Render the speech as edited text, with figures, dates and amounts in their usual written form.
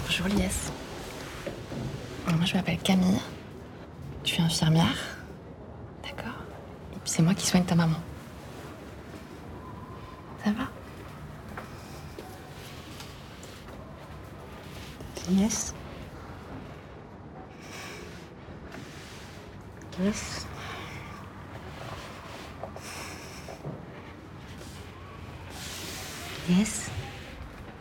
Bonjour Lies. Moi je m'appelle Camille. Je suis infirmière. D'accord. Et puis c'est moi qui soigne ta maman. Ça va? Yes. Yes. Yes.